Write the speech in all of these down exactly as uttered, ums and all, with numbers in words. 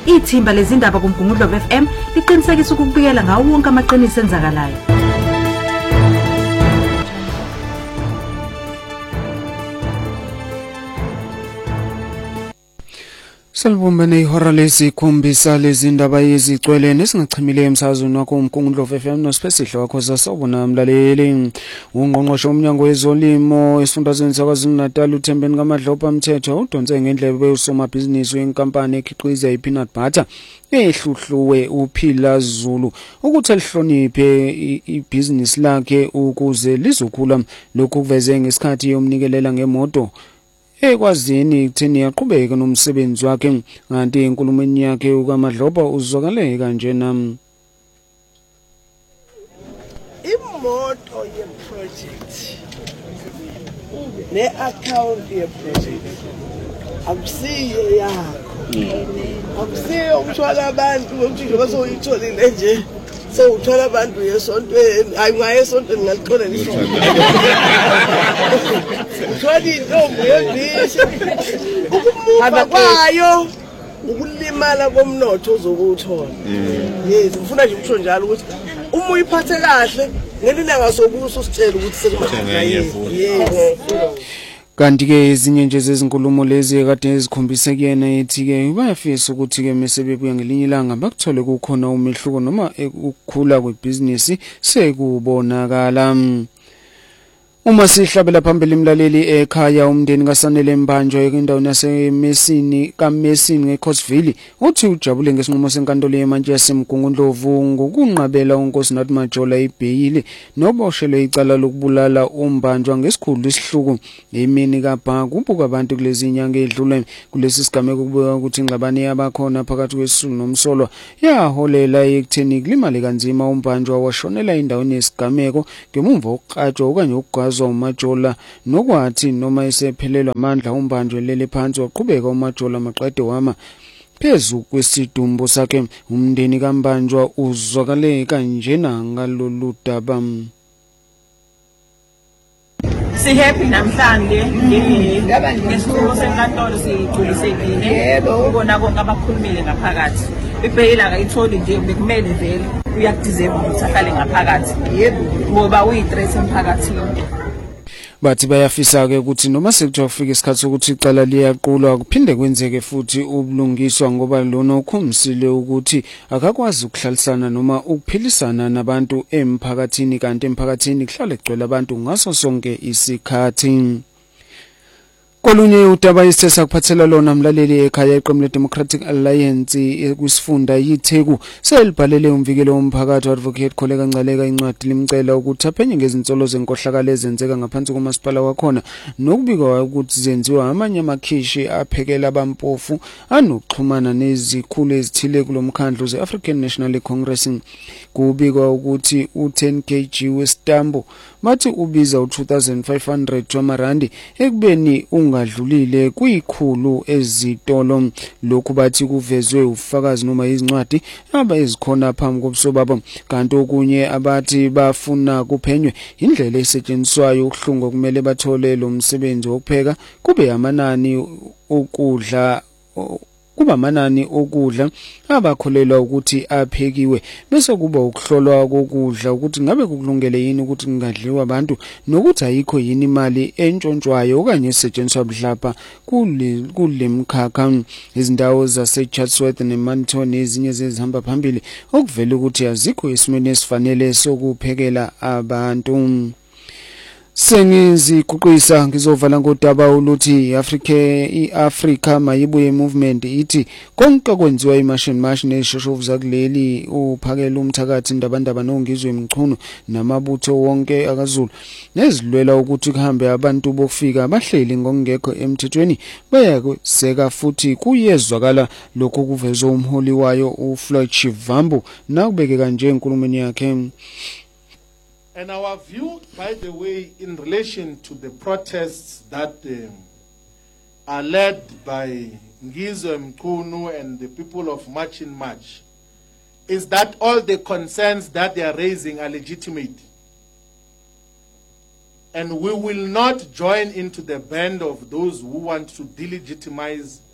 Ithimba lezindaba kuMgungundlovu F M liqinisekisa ukubikela ngawo wonke amaqiniso enzakalayo. Salbumbane ihora lesikhombisa lezindaba yezicwele nesingachimile emsazweni wakho uMgungundlovu F M nosipesihle wakho zasawubona mlaleli. Ungqongqoshe umnyango wezolimo esifundazweni saKwaZulu-Natal uThembeni kaMadlopha Mthetho udonse ngendlebe usomabhizinisi wenkampani ekhiqiza ipeanut butter ehluhluwe uPhila Zulu ukuthi lihloniphe ibhizinisi lakhe ukuze lizokhula. Lokhu kuveze ngesikhathi yomnikelela ngemoto ekwazini kutheni yaqhubeka nomsebenzi wakhe kanti enkulumeni yakhe ukaMadlopha uzwakale kanje nam. Imoto ye project ne account ye project akusiye yakho akusiye umthwala abantu ukuthi base uyitholile nje so uthola abantu yesontweni hayi ngaye esontweni ngalithola lisonto uthola intombi yebhishi ukumuva kwayo ukulimala komnotho ozokuthola. Yes ufuna nje ukusho njalo ukuthi uma uyiphathe kahle ngelilanga sokuso usitshela ukuthi sekumanje. Yes kanti ke ezinye nje zezinkulumo lezi kade ezikhombise kuyena ethi ke bayafisa ukuthi ke mesebebuya ngelinye ilanga bakuthole kukhona umehluko noma ukukhula kwebusiness sekubonakala. Uma sihlabela phambili imlaleli ekhaya umndeni kaSanele Mbanjwa endaweni yaseMesini kaMesini ngeCotsville uthi ujabule ngesinqumo senkantolo yemantshi yaseMgungundlovu ngokunqabela uNkosinathi Majola ibheyili noboshelwe icala lokubulala uMbanjwa ngesikhulu isihluku emini kaBha kubuka abantu kulezi inyanga edlule. Kulesi sigameko kubeka ukuthi ingxabano yabakhona phakathi kwesizulu nomsolwa yaholela ekutheni kulimale kanzima uMbanjwa washonela endaweni yesigameko ngemuva okuqatshwa okanye ukugazwa uMajola nokwathi noma esephelelwa amandla uMbanjwa lele phansi waqhubeka uMajola maqede wama phezu kwesidumbu sakhe. Umndeni kaMbanjwa uzwakale kanjena ngalolu daba. Si happy namhlanje ngesinqumo senkantolo sigculisekile ukubona konke abakhulumile ngaphakathi. Ibhayila akayitholi nje bekumele vele uyakudeserve ukuthi ahlale ngaphakathi yebo ngoba uyi-threat emphakathini. Bathi bayafisa ke ukuthi noma sekuthiwa kufika isikhathi sokuthi icala liyaqulwa kuphinde kwenzeke futhi ubulungiswa ngoba lona ukhomisile ukuthi akakwazi ukuhlalisana noma ukuphilisana nabantu emphakathini kanti emphakathini kuhlale kugcwele abantu ngaso sonke isikhathi. Kolunye udaba isithesa kuphathela lona mlaleli ekhaya iqembu leDemocratic Alliance kusifunda yiTheku selibhalele umvikelo womphakathi uAdvocate Kholeka Ncaleka incwadi limcela ukuthi aphenye ngezinsolo zenkohlakalo ezenzeka ngaphansi komasipala wakhona nokubikwa ukuthi zenziwa amanye amakhishi aphekela abampofu anokuxhumana nezikhulu ezithile kulomkhandlu zeAfrican National Congress. Kubikwa ukuthi u-ten kilograms westambo bathi ubiza u-two thousand five hundred wamarandi ekubeni ungadlulile kuyikhulu ezitolo. Lokhu bathi kuvezwe ufakazi noma izincwadi aba ezikhona phambi kobusobabo kanti okunye abathi bafuna kuphenywe indlela esetshenziswayo ukuhlunga kumele bathole lo msebenzi wokupheka kube amanani okudla kuba amanani okudla abakholelwa ukuthi aphekiwe bese kuba ukuhlolwa kokudla ukuthi ngabe kukulungele yini ukuthi kungadliwa abantu nokuthi ayikho yini imali entshontshwayo okanye esetshenziswa budlapha kule kulemkhakha. Izindawo zaseChatsworth neManton nezinye zezihamba phambili okuvela ukuthi azikho esimeni esifanele sokuphekela abantu. Sengiziguqisa ngizovala ngodaba oluthi iAfrica iAfrica mayibuye movement ithi konke kwenziwa iMartian March neshoshovu zakuleli uphakela umthakathi indabandaba nongizwe emchunu namabutho wonke akaZulu nezilwela ukuthi kuhambe abantu bokufika abahleli ngokungekho emthethweni bayaseka futhi kuyezwakala lokho kuvezwe umholi wayo uFloyd Shivambu nakubeke kanje enkulumeni yakhe. And our view, by the way, in relation to the protests that um, are led by Ngizwe Mchunu and the people of March in March, is that all the concerns that they are raising are legitimate. And we will not join into the band of those who want to delegitimize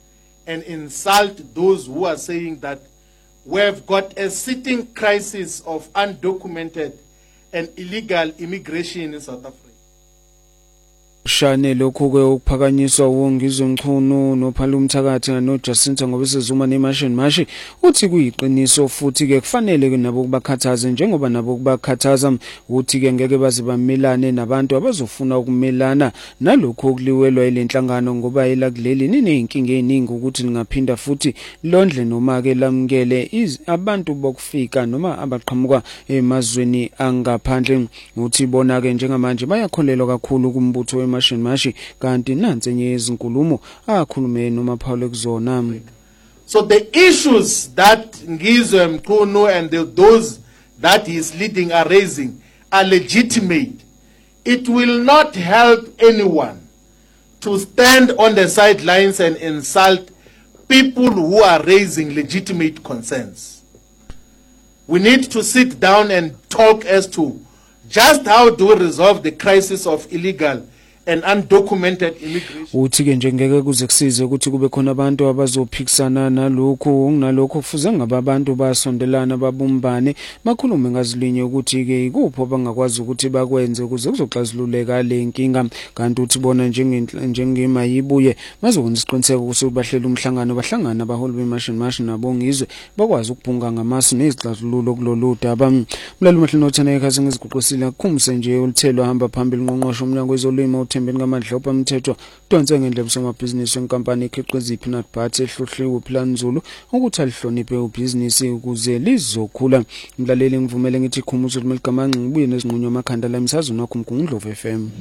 and insult those who are saying that we have got a sitting crisis of undocumented and illegal immigration in South Africa. Shane lokho ke ukuphakanyiswa wongizo Mchunu noPhala Umthakathi no Jacinta ngobesezuma neMashini Mashi uthi kuyiqiniso futhi ke kufanele nabo kubakhathaza njengoba nabo kubakhathaza uthi ke ngeke baze bamelane nabantu abazofuna ukumelana nalokho okuliwelwa ilenhlangano ngoba ela kuleli ninenkinga eningi ukuthi lingaphinda futhi londle noma ke lamukele abantu bokufika noma abaqhamuka emazweni angaphandle uthi bona ke njengamanje bayakholelwa kakhulu kumbutho weMashini Mashi kanti nansi enye izinkulumo akhulume noMaphawu kuzona. So the issues that Ngizwe Mchunu and the, those that he is leading are raising are legitimate. It will not help anyone to stand on the sidelines and insult people who are raising legitimate concerns. We need to sit down and talk as to just how do we resolve the crisis of illegal and undocumented immigration. Uthi ke njengeke kuze kusize ukuthi kube khona abantu abazophikisana nalokho ngalokho kufuze ngabantu basondelana babumbane bakhulume ngazilinye ukuthi ke ikupho bangakwazi ukuthi bakwenze ukuze kuzoxazululeka le nkinga kanti uthi bona njengema yibuye bazokwenza isiqiniseko ukuthi bahlela umhlangano bahlangana abaholi beMashini Mashi nabo Ngizwe bakwazi ukubhunga ngamasu nezixazululo kulolu daba. Mlalo mahlelo nothana ekhasi ngiziguqosile akukhumse nje ulithelo hamba phambili ngqongqosho umnyango wezolimo uthembeni ngamandla opamthetho donse ngendlela somabhizinisi wenkampani ekhiqiza ipeanut butter ehlohliwe Plan Zulu ukuthi alihloniphe ubhizinisi ukuze lizokhula. Mlaleli ngivumele ngithi khumuzo limelikamanci ngibuye nezinqunyo amakhanda la emsazweni nakho uMgungundlovu F M.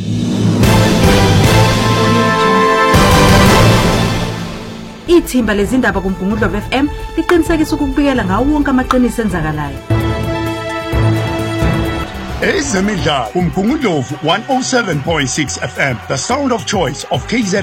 Ithimba lezindaba kuMgungundlovu F M liqinisekisa ukubikela ngawo wonke amaqiniso enzakalayo. Ezemidlalo uMgungundlovu one oh seven point six F M, the sound of choice of K Z N.